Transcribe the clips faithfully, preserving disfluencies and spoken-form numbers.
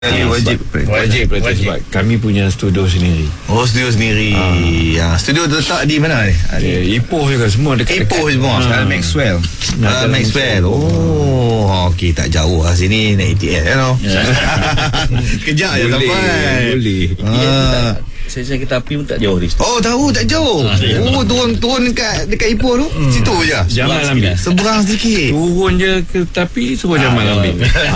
Ya, wajib wajib, wajib, wajib sebab kami punya studio sendiri. Oh, studio sendiri. Ah. Ha, studio letak di mana ni? Ya, Ipoh juga semua dekat. Ipoh semua. Ha. Maxwell. Ha, Maxwell. Oh, okey, tak jauh lah sini naik A T M, you know. Kejap je sampai. Boleh. Ah. Saya cakap kereta api pun tak jauh dari situ. Oh, tahu tak jauh. Ah, oh, turun turun dekat dekat Ipoh tu. Hmm. Situ je. Jamal ambil. Seberang sedikit. Turun je ke tapi suruh ah, Jamal ambil.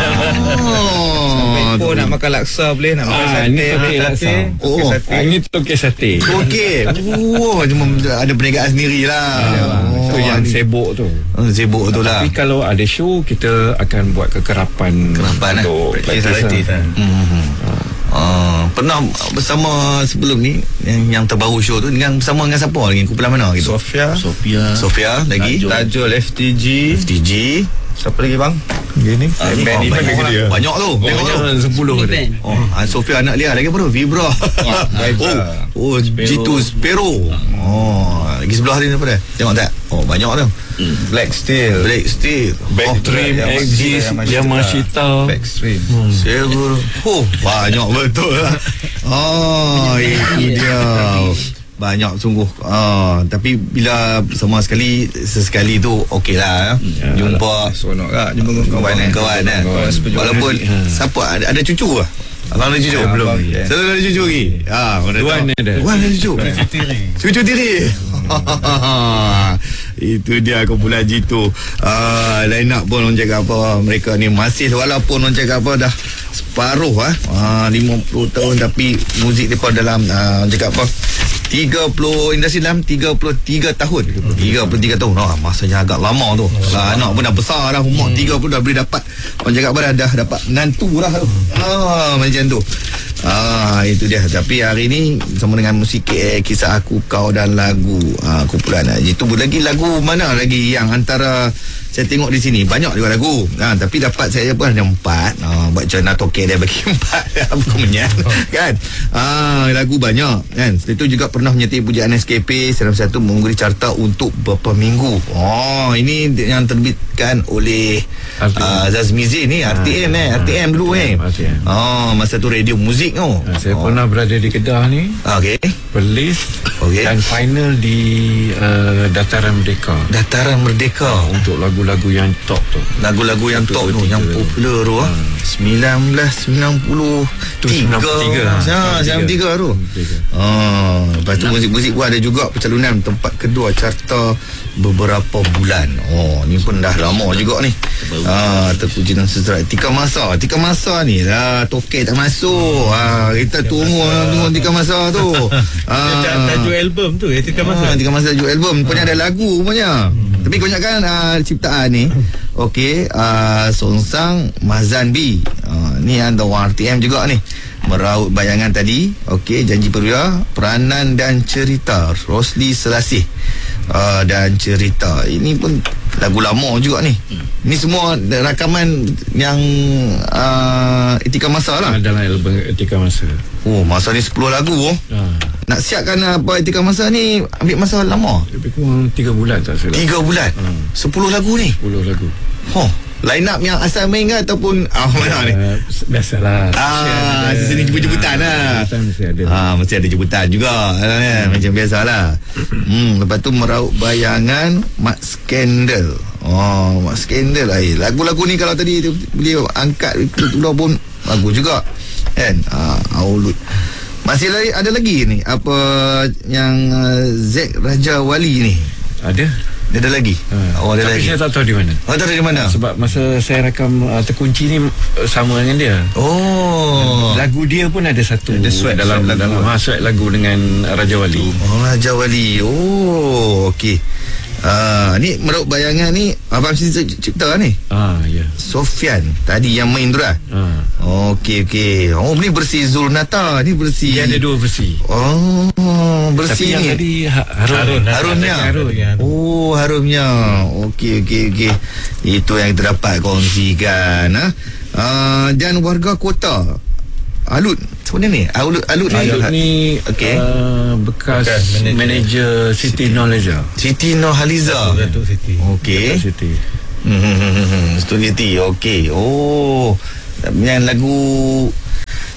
Oh. Ipoh nak makan laksa boleh, nak makan Ah, sate, ni tokek laksa. Oh, ah, ini tokek sate. Okey. Oh, cuma ada perniagaan sendirilah. Itu yang sibuk tu. Oh, sibuk tu lah. Tapi kalau ada show, kita akan buat kekerapan. Kekerapan untuk praktis lah. Uh, pernah bersama sebelum ni yang, yang terbaru show tu dengan bersama dengan siapa lagi? Kumpulan mana gitu? Sofia Sofia Sofia lagi Tajul, Tajul F T G F T G. Siapa lagi bang? Gini Ah, oh, band ni banyak, band dia. banyak tu. Oh, Banyak tu. sepuluh ada. Oh, ah, Sofia anak dia lagi apa tu? Vibra. Oh, oh, G two Spero. Oh, lagi sebelah dia apa dia? Tengok tak? Oh, banyak tu. Black Steel, Black Steel, Backstream, Exist, Yamashita, Backstream. Silver. Oh, banyak betul lah. Oh, itu dia. Banyak sungguh. Ah, tapi bila sama sekali sesekali tu okey lah. Ya. Jumpa Seronok lah jumpa kawan kawan kan. Walaupun siapa ada, ada cucu lah. Abang ada cucu? Belum. Selalu ada cucu lagi. Ha, Tuan ada. Tuan ada cucu. Cucu tiri. Cucu tiri. Itu dia kumpulan G two. Ah, line up pun orang cakap apa, mereka ni masih walaupun orang cakap apa dah separuh ah, ah lima puluh tahun tapi muzik depa dalam ah, orang cakap apa tiga puluh industri dalam tiga puluh tiga tahun. tiga puluh tiga tahun. Ah, masanya agak lama tu. Lah, anak pun dah besar dah, umur hmm. tiga puluh dah boleh dapat orang cakap apa dah, dah dapat menantu dah tu. Ah, macam tu. Ah, itu dia. Tapi hari ni sama dengan musik eh, kisah aku kau dan lagu ah, kumpulan itu lagi lagu mana lagi yang antara saya tengok di sini banyak juga lagu. Ha, tapi dapat saya pun hanya empat. Ha, buat macam nak tokek dia bagi empat. Bukan menyan. Kan? Ha, lagu banyak. Kan? Setelah itu juga pernah menyertai pujaan S K P dalam satu mengungguli carta untuk beberapa minggu. Oh, ini yang terbitkan oleh uh, Zazmizi ni. R T M eh. R T M dulu eh. Oh, masa tu radio muzik tu. Ha, saya oh. pernah berada di Kedah ni. Okey. Perlis. Okay. Dan final di uh, Dataran Merdeka. Dataran Merdeka. Untuk lagu-lagu yang top tu. Lagu-lagu yang top tu, yang popular tu ah. sembilan belas sembilan puluh tiga. Ha, sembilan puluh tiga tu. Ah, lepas tu muzik-muzik pun ada juga pencalonan tempat kedua carta beberapa bulan. Oh, ni pun dah lama juga ni. Ah, terpuji dan sejahtera. Tika Masa, Tika Masa ni lah tokek tak masuk. Ah, kita tunggu tunggu Tika Masa tu. Ah, tajuk album tu ya Tika Masa. Ah, Tika Masa tajuk album. Punya ada lagu punya. Hmm. Tapi kebanyakan uh, ciptaan ni okey, uh, Songsang Mazan B. Uh, ni ada orang R T M juga ni. Meraut bayangan tadi. Okey, Janji Perwira, Peranan dan Cerita, Rosli Selasih. Uh, dan Cerita. Ini pun lagu lama juga ni. Ni semua rakaman yang uh, Etika Masa lah. Dalam album Etika Masa. Oh, masa ni sepuluh lagu oh. Ha. Nak siapkan apa Etika Masa ni ambil masa lama. Lebih kurang tiga bulan tak salah. tiga bulan. Hmm. sepuluh lagu ni. sepuluh lagu. Oh, line up yang asal main ke ataupun ah mana ni? Uh, biasalah. Ah, sini jemput-jemputan lah. Mesti ada. Ah, mesti ada jemputan juga. Hmm. Macam biasalah. Hmm, lepas tu Meraut Bayangan, Mat Skandal. Oh, Mat Skandal lah. Lagu-lagu ni kalau tadi beliau angkat keluar pun bagus juga. Kan? Ah, Aulut. Masih lagi ada lagi ni apa yang uh, Zack Raja Wali ni? Ada. Dia ada lagi. Ha. Oh, ada Tapi lagi. Saya tak tahu di mana. Oh, tak tahu di mana. Sebab masa saya rakam uh, terkunci ni uh, sama dengan dia. Oh. Lagu dia pun ada satu. Ada sweat dalam sweat dalam ha, sweat lagu dengan Raja Wali. Oh, Raja Wali. Oh, okey. Ah, ni Meraut Bayangan ni abang sini cipta ni. Ah, ya. Sofian tadi yang main tu lah. Ah. Okey okey. Oh, ni versi Zulnata, ni versi. Dia ada dua versi. Oh, versi Tapi ni. yang tadi ha- Harun. Harun, Harunnya. Harun. Oh, Harunnya. Okey okey okey. Itu yang kita dapat kongsikan, ha. Uh, dan warga kota Alut sebenarnya ni Alut Alut, Alut ni okay. uh, bekas, bekas manager Siti Nurhaliza. Siti Nurhaliza. Datuk Siti. Okey. Siti. Hmm, Siti. Okey. Oh, yang lagu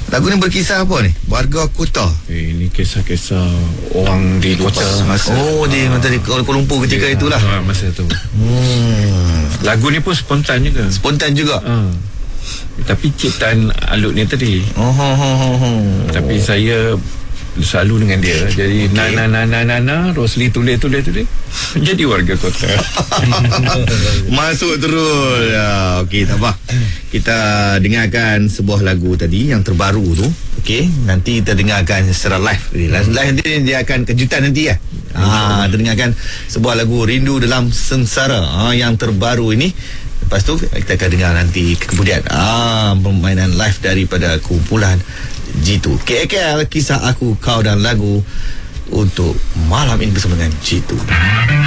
Lagu ni berkisah apa ni? Warga kota. Eh, ini kisah-kisah orang di kota masa. Oh, di masa di Kuala Lumpur ketika Ya, itulah. ha, masa tu. Hmm. Lagu ni pun spontan juga. Spontan juga. Ha. Tapi ciptaan Alut ni tadi. Oh, oh, oh, oh, oh. Tapi saya selalu dengan dia. Jadi okay. na na na na na na Rosli tulis tulis tulis jadi warga kota. Masuk terus. Ya, okey, tak apa. Kita dengarkan sebuah lagu tadi yang terbaru tu. Okey, nanti kita dengarkan secara live. Live nanti dia akan kejutan nanti ya. Ah, dengarkan sebuah lagu Rindu Dalam Sengsara ah, yang terbaru ini. Lepas tu kita akan dengar nanti kemudian ah permainan live daripada kumpulan Jitu. K K L, kisah aku, kau dan lagu untuk malam ini bersama dengan Jitu.